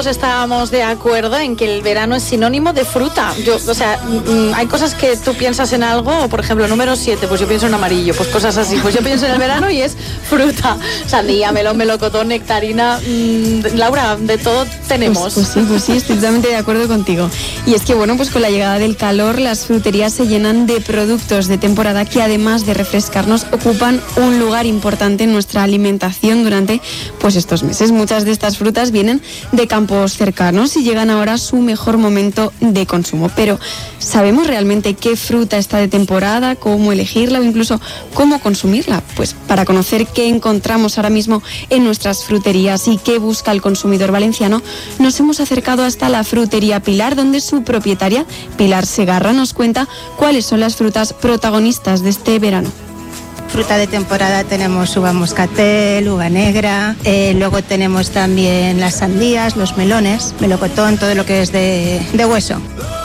todos estábamos de acuerdo en que el verano es sinónimo de fruta. Hay cosas que tú piensas en algo, por ejemplo, número 7, pues yo pienso en amarillo, pues cosas así. Pues yo pienso en el verano y es fruta. Sandía, melón, melocotón, nectarina. Laura, de todo tenemos. Pues sí, estoy totalmente de acuerdo contigo. Y es que, bueno, pues con la llegada del calor, las fruterías se llenan de productos de temporada que, además de refrescarnos, ocupan un lugar importante en nuestra alimentación durante pues estos meses. Muchas de estas frutas vienen de campos cercanos y llegan ahora a su mejor momento de consumo. Pero ¿sabemos realmente qué fruta está de temporada, cómo elegirla o incluso cómo consumirla? Pues para conocer qué encontramos ahora mismo en nuestras fruterías y qué busca el consumidor valenciano, nos hemos acercado hasta la frutería Pilar, donde su propietaria, Pilar Segarra, nos cuenta cuáles son las frutas protagonistas de este verano. Fruta de temporada tenemos uva moscatel, uva negra, luego tenemos también las sandías, los melones, melocotón, todo lo que es de hueso.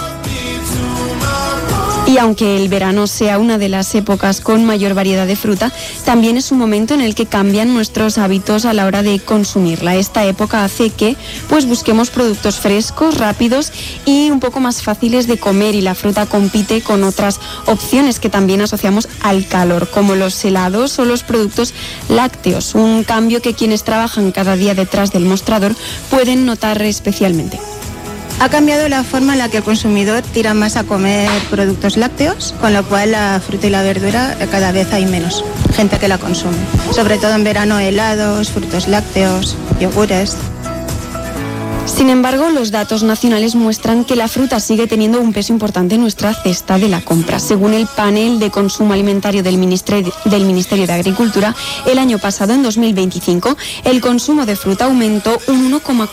Y aunque el verano sea una de las épocas con mayor variedad de fruta, también es un momento en el que cambian nuestros hábitos a la hora de consumirla. Esta época hace que pues busquemos productos frescos, rápidos y un poco más fáciles de comer, y la fruta compite con otras opciones que también asociamos al calor, como los helados o los productos lácteos, un cambio que quienes trabajan cada día detrás del mostrador pueden notar especialmente. Ha cambiado la forma en la que el consumidor tira más a comer productos lácteos, con lo cual la fruta y la verdura cada vez hay menos gente que la consume. Sobre todo en verano, helados, frutos lácteos, yogures. Sin embargo, los datos nacionales muestran que la fruta sigue teniendo un peso importante en nuestra cesta de la compra. Según el panel de consumo alimentario del Ministerio de Agricultura, el año pasado, en 2025, el consumo de fruta aumentó un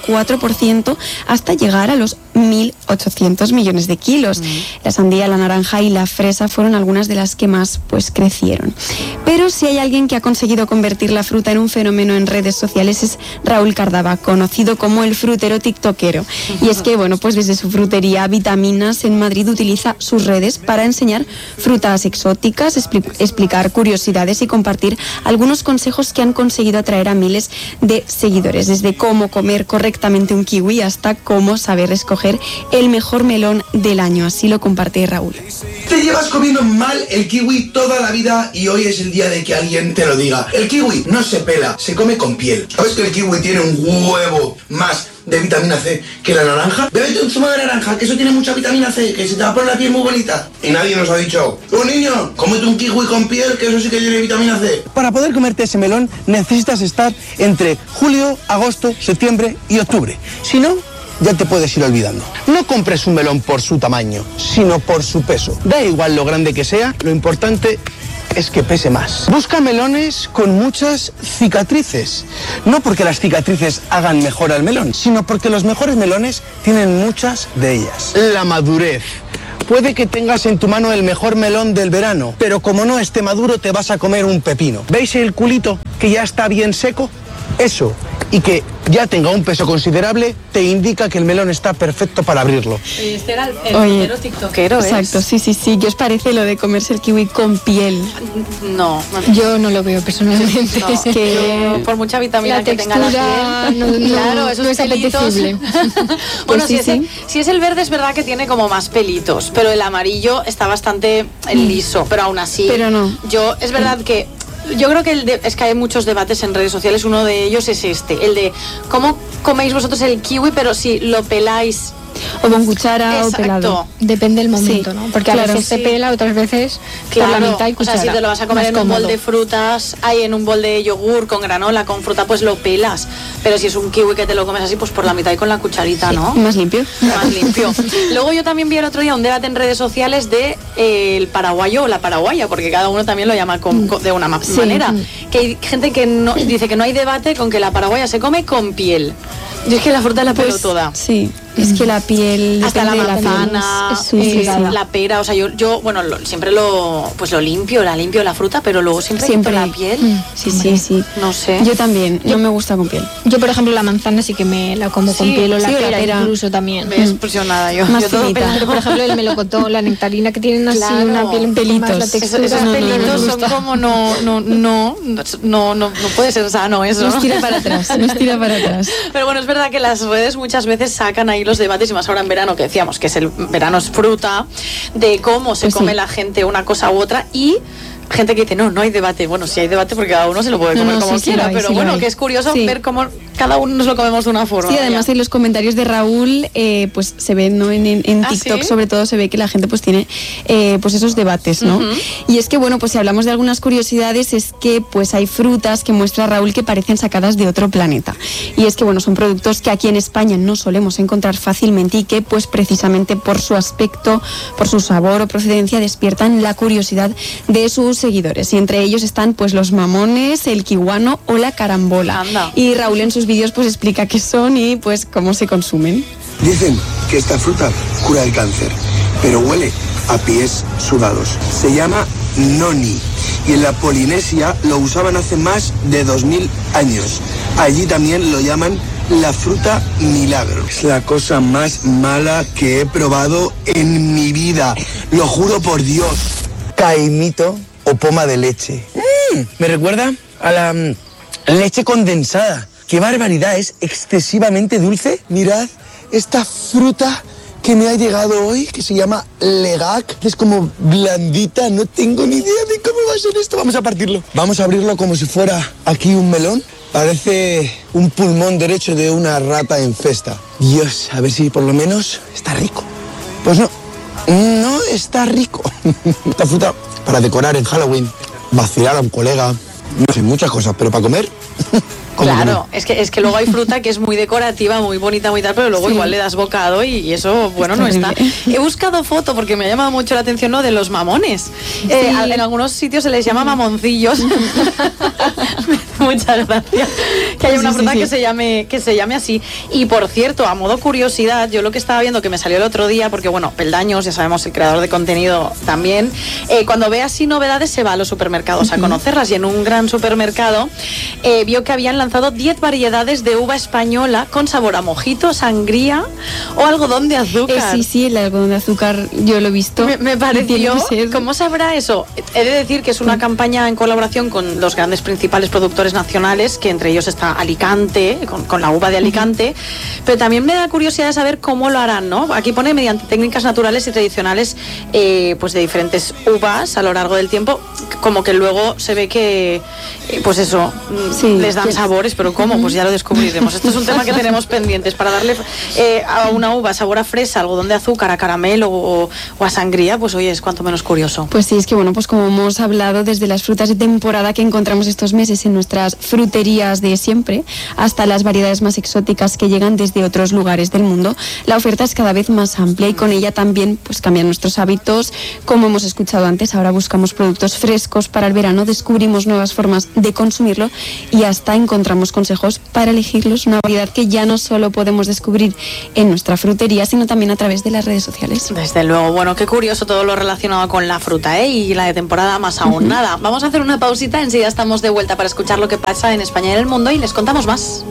1,4% hasta llegar a los 1.800 millones de kilos. La sandía, la naranja y la fresa fueron algunas de las que más crecieron. Pero si hay alguien que ha conseguido convertir la fruta en un fenómeno en redes sociales, es Raúl Cardava, conocido como el frutero tiktokero. Y es que, pues desde su frutería Vitaminas en Madrid utiliza sus redes para enseñar frutas exóticas, explicar curiosidades y compartir algunos consejos que han conseguido atraer a miles de seguidores, desde cómo comer correctamente un kiwi hasta cómo saber escoger el mejor melón del año. Así lo comparte Raúl. Te llevas comiendo mal el kiwi toda la vida y hoy es el día de que alguien te lo diga. El kiwi no se pela, se come con piel. ¿Sabes que el kiwi tiene un huevo más de vitamina C que la naranja? Bébete un zumo de naranja, que eso tiene mucha vitamina C, que se te va a poner la piel muy bonita. Y nadie nos ha dicho, niño, cómete un kiwi con piel, que eso sí que tiene vitamina C. Para poder comerte ese melón necesitas estar entre julio, agosto, septiembre y octubre. Si no, ya te puedes ir olvidando. No compres un melón por su tamaño, sino por su peso. Da igual lo grande que sea, lo importante es que pese más. Busca melones con muchas cicatrices. No porque las cicatrices hagan mejor al melón, sino porque los mejores melones tienen muchas de ellas. La madurez. Puede que tengas en tu mano el mejor melón del verano, pero como no esté maduro te vas a comer un pepino. ¿Veis el culito que ya está bien seco? Eso, y que ya tenga un peso considerable, te indica que el melón está perfecto para abrirlo. Este era el frutero tiktokero, ¿eh? Exacto, sí. ¿Qué os parece lo de comerse el kiwi con piel? No. Yo no lo veo personalmente. No, es que por mucha vitamina que tenga la piel, claro, esos no es apetecible. Bueno, si es el verde, es verdad que tiene como más pelitos, pero el amarillo está bastante liso, pero aún así. Pero no. Es verdad que yo creo que es que hay muchos debates en redes sociales. Uno de ellos es el de cómo coméis vosotros el kiwi, pero si lo peláis o con cuchara. Exacto. O pelado. Depende del momento, ¿no? Porque a veces se pela, otras veces por la mitad y cuchara. O sea, si te lo vas a comer en un bol de frutas, en un bol de yogur con granola, con fruta, pues lo pelas. Pero si es un kiwi que te lo comes así, pues por la mitad y con la cucharita, ¿no? Más limpio. Más limpio. Luego yo también vi el otro día un debate en redes sociales de el paraguayo o la paraguaya, porque cada uno también lo llama de una manera. Que hay gente que dice que no hay debate con que la paraguaya se come con piel. Yo es que la fruta la pelo toda. Sí, es que la piel hasta la depende de manzana, la pera, o sea, yo bueno, siempre lo limpio, la fruta, pero luego siempre quito la piel. Sí. No sé. Yo también, no me gusta con piel. Yo, por ejemplo, la manzana sí que me la como con piel, o la pera incluso también. Me he expulsionada yo. Más todo pero, por ejemplo, el melocotón, la nectarina, que tienen así una piel en pelitos. La textura, esos pelitos son como no puede ser sano eso. Nos tira para atrás. Pero bueno, es verdad que las redes muchas veces sacan ahí los debates, y más ahora en verano, que decíamos que verano es fruta, de cómo se come la gente una cosa u otra, y gente que dice, no hay debate. Bueno, sí hay debate porque cada uno se lo puede comer como quiera, pero bueno, que es curioso ver cómo cada uno nos lo comemos de una forma. Sí, además en los comentarios de Raúl, pues se ve, ¿no? En TikTok, ¿sí? Sobre todo se ve que la gente pues tiene pues esos debates, ¿no? Y es que, bueno, pues si hablamos de algunas curiosidades, es que pues hay frutas que muestra Raúl que parecen sacadas de otro planeta. Y es que, bueno, son productos que aquí en España no solemos encontrar fácilmente, y que pues precisamente por su aspecto, por su sabor o procedencia, despiertan la curiosidad de sus seguidores, y entre ellos están pues los mamones, el kiwano o la carambola. Anda. Y Raúl en sus vídeos pues explica qué son y pues cómo se consumen. Dicen que esta fruta cura el cáncer, pero huele a pies sudados. Se llama noni, y en la Polinesia lo usaban hace más de 2000 años. Allí también lo llaman la fruta milagro. Es la cosa más mala que he probado en mi vida, lo juro por Dios. Caimito o poma de leche. Me recuerda a la leche condensada. ¡Qué barbaridad! Es excesivamente dulce. Mirad esta fruta que me ha llegado hoy, que se llama legac, que es como blandita. No tengo ni idea de cómo va a ser esto. Vamos a partirlo. Vamos a abrirlo como si fuera aquí un melón. Parece un pulmón derecho de una rata en festa. Dios, a ver si por lo menos está rico. Pues no está rico. Esta fruta para decorar en Halloween, vacilar a un colega, no sé, muchas cosas, pero para comer... Claro, es que luego hay fruta que es muy decorativa, muy bonita, muy tal, pero luego igual le das bocado y eso, bueno, no está. He buscado foto porque me ha llamado mucho la atención lo de los mamones. En algunos sitios se les llama mamoncillos. Muchas gracias. Que haya una fruta que se llame así. Y por cierto, a modo curiosidad, yo lo que estaba viendo que me salió el otro día, porque bueno, Peldaños, ya sabemos, el creador de contenido también, cuando ve así novedades se va a los supermercados a conocerlas, y en un gran supermercado vio que habían lanzado 10 variedades de uva española con sabor a mojito, sangría o algodón de azúcar. Sí, el algodón de azúcar yo lo he visto. Me pareció, ¿cómo sabrá eso? He de decir que es una campaña en colaboración con los grandes principales productores nacionales, que entre ellos está Alicante, con la uva de Alicante, pero también me da curiosidad de saber cómo lo harán, ¿no? Aquí pone mediante técnicas naturales y tradicionales pues de diferentes uvas a lo largo del tiempo, como que luego se ve que pues eso, les dan sabores, pero ¿cómo? Pues ya lo descubriremos. Esto es un tema que tenemos pendientes, para darle a una uva sabor a fresa, algodón de azúcar, a caramelo o a sangría, pues oye, es cuanto menos curioso. Pues sí, es que bueno, pues como hemos hablado, desde las frutas de temporada que encontramos estos meses en nuestras fruterías de siempre, hasta las variedades más exóticas que llegan desde otros lugares del mundo, la oferta es cada vez más amplia, y con ella también pues cambian nuestros hábitos. Como hemos escuchado antes, ahora buscamos productos frescos para el verano, descubrimos nuevas formas de consumirlo y hasta encontramos consejos para elegirlos, una variedad que ya no solo podemos descubrir en nuestra frutería, sino también a través de las redes sociales. Desde luego, bueno, qué curioso todo lo relacionado con la fruta, y la de temporada más aún. Nada, vamos a hacer una pausita, enseguida estamos de vuelta para escuchar lo que pasa en España y en el mundo, y les contamos más.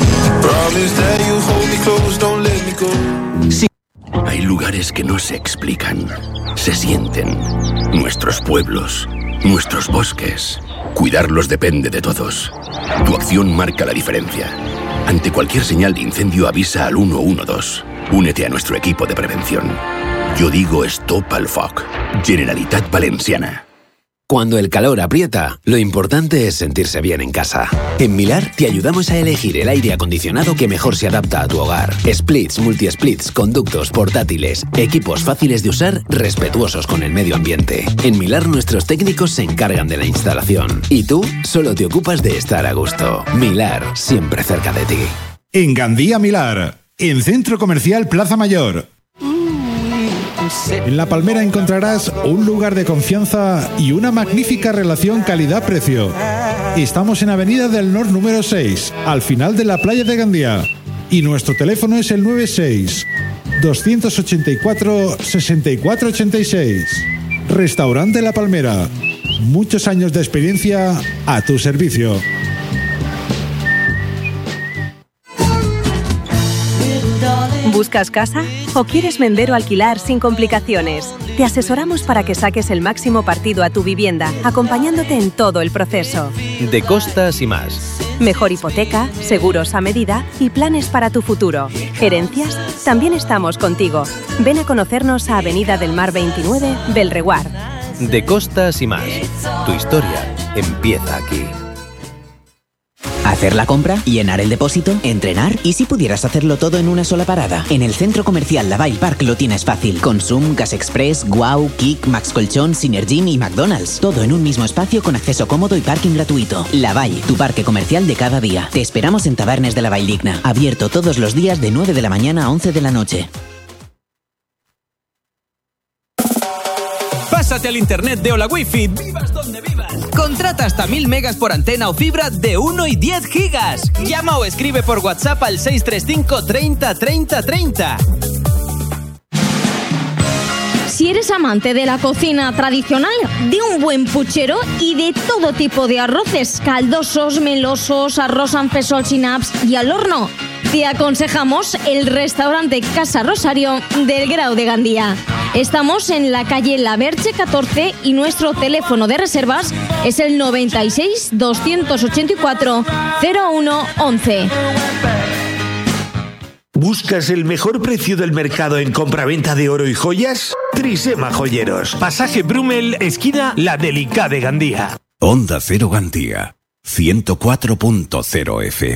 Sí. Hay lugares que no se explican, se sienten. Nuestros pueblos, nuestros bosques. Cuidarlos depende de todos. Tu acción marca la diferencia. Ante cualquier señal de incendio, avisa al 112. Únete a nuestro equipo de prevención. Yo digo stop al foc. Generalitat Valenciana. Cuando el calor aprieta, lo importante es sentirse bien en casa. En Milar te ayudamos a elegir el aire acondicionado que mejor se adapta a tu hogar. Splits, multi-splits, conductos, portátiles, equipos fáciles de usar, respetuosos con el medio ambiente. En Milar nuestros técnicos se encargan de la instalación. Y tú solo te ocupas de estar a gusto. Milar, siempre cerca de ti. En Gandía Milar, en Centro Comercial Plaza Mayor. En La Palmera encontrarás un lugar de confianza y una magnífica relación calidad-precio. Estamos en Avenida del Nor número 6, al final de la playa de Gandía. Y nuestro teléfono es el 96 284 64 86. Restaurante La Palmera. Muchos años de experiencia a tu servicio. ¿Buscas casa? ¿O quieres vender o alquilar sin complicaciones? Te asesoramos para que saques el máximo partido a tu vivienda, acompañándote en todo el proceso. De Costas y más. Mejor hipoteca, seguros a medida y planes para tu futuro. ¿Herencias? También estamos contigo. Ven a conocernos a Avenida del Mar 29, Belreguard. De Costas y más. Tu historia empieza aquí. Hacer la compra, llenar el depósito, entrenar y si pudieras hacerlo todo en una sola parada. En el centro comercial Laval Park lo tienes fácil. Consum, Gas Express, Guau, Kik, Max Colchón, Synergy y McDonald's. Todo en un mismo espacio con acceso cómodo y parking gratuito. Laval, tu parque comercial de cada día. Te esperamos en Tabernes de la Valldigna. Abierto todos los días de 9 de la mañana a 11 de la noche. Pásate al internet de Hola Wifi, vivas donde vivas. Contrata hasta 1000 megas por antena o fibra de 1 y 10 gigas. Llama o escribe por WhatsApp al 635 30 30 30. Si eres amante de la cocina tradicional, de un buen puchero y de todo tipo de arroces, caldosos, melosos, arroz amb fesol sin apps y al horno, te aconsejamos el restaurante Casa Rosario del Grau de Gandía. Estamos en la calle La Verge 14 y nuestro teléfono de reservas es el 96 284 0111. ¿Buscas el mejor precio del mercado en compraventa de oro y joyas? Trisema Joyeros. Pasaje Brumel, esquina La Delicada de Gandía. Onda Cero Gandía, 104.0 FM.